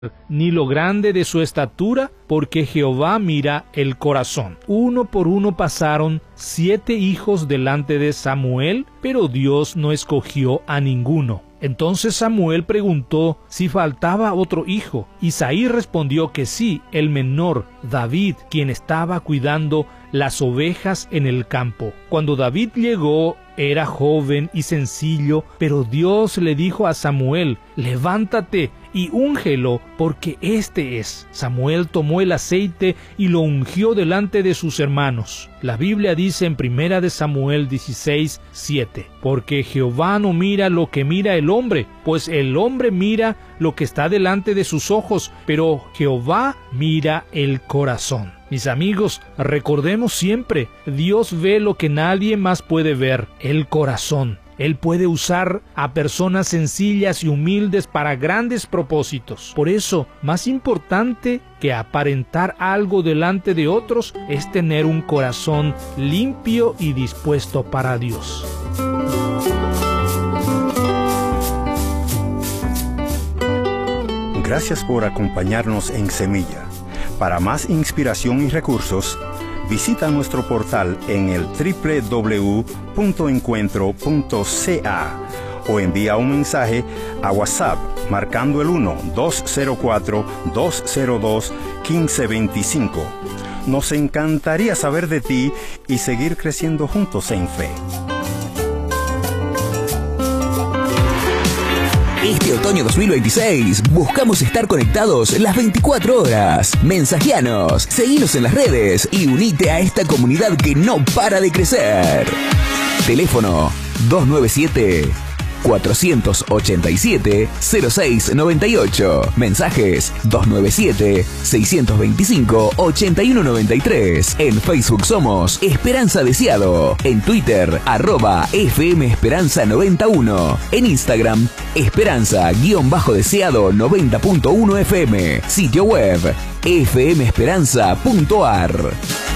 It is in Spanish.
ni lo grande de su estatura, porque Jehová mira el corazón. Uno por uno pasaron 7 hijos delante de Samuel, pero Dios no escogió a ninguno. Entonces Samuel preguntó si faltaba otro hijo. Isaí respondió que sí, el menor, David, quien estaba cuidando las ovejas en el campo. Cuando David llegó, era joven y sencillo, pero Dios le dijo a Samuel: levántate y úngelo, porque este es. Samuel tomó el aceite y lo ungió delante de sus hermanos. La Biblia dice en 1 Samuel 16:7, porque Jehová no mira lo que mira el hombre, pues el hombre mira lo que está delante de sus ojos, pero Jehová mira el corazón. Mis amigos, recordemos siempre, Dios ve lo que nadie más puede ver, el corazón. Él puede usar a personas sencillas y humildes para grandes propósitos. Por eso, más importante que aparentar algo delante de otros es tener un corazón limpio y dispuesto para Dios. Gracias por acompañarnos en Semilla. Para más inspiración y recursos, visita nuestro portal en el www.encuentro.ca o envía un mensaje a WhatsApp marcando el 1-204-202-1525. Nos encantaría saber de ti y seguir creciendo juntos en fe. Este otoño 2026 buscamos estar conectados las 24 horas. Mensajianos, seguinos en las redes y unite a esta comunidad que no para de crecer. Teléfono 297-487-0698. Mensajes 297-625-8193. En Facebook somos Esperanza Deseado. En Twitter, @FM Esperanza 91. En Instagram, Esperanza_Deseado 90.1 FM. Sitio web, fmesperanza.ar.